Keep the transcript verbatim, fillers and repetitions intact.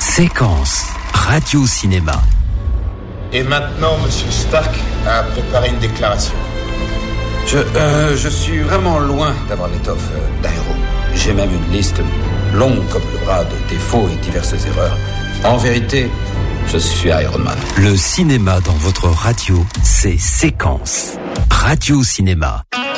Séquence radio-cinéma. Et maintenant, Monsieur Stark a préparé une déclaration. Je, euh, je suis vraiment loin d'avoir l'étoffe euh, d'un héros. J'ai même une liste longue comme le bras de défauts et diverses erreurs. En vérité, je suis Iron Man. Le cinéma dans votre radio, c'est Séquence radio-cinéma.